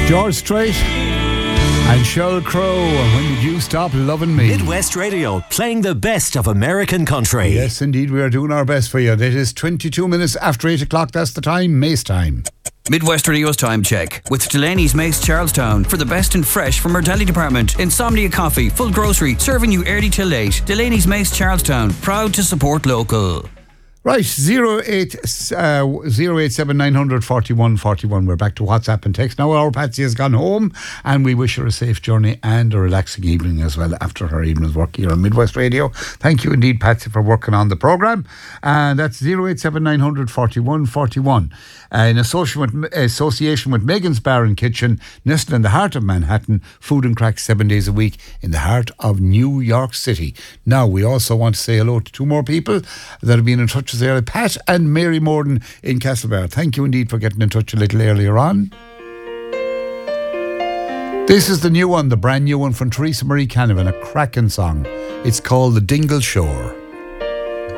George Strait and Sheryl Crow, and When Did You Stop Loving Me? Midwest Radio, playing the best of American country. Yes, indeed, we are doing our best for you. It is 22 minutes after 8 o'clock. That's the time, Mace time. Midwest Radio's time check with Delaney's Mace Charlestown for the best and fresh from our deli department. Insomnia Coffee, full grocery, serving you early till late. Delaney's Mace Charlestown, proud to support local. Right, 087 900 41 41. We're back to WhatsApp and text. Now our Patsy has gone home, and we wish her a safe journey and a relaxing evening as well after her evening's work here on Midwest Radio. Thank you indeed, Patsy, for working on the programme. And that's 087 900 41 41. In association with Megan's Bar and Kitchen, nestled in the heart of Manhattan, food and crack 7 days a week in the heart of New York City. Now, we also want to say hello to two more people that have been in touch with us, Pat and Mary Morden in Castlebar. Thank you indeed for getting in touch a little earlier on. This is the new one, the brand new one from Teresa Marie Canavan, a cracking song. It's called The Dingle Shore.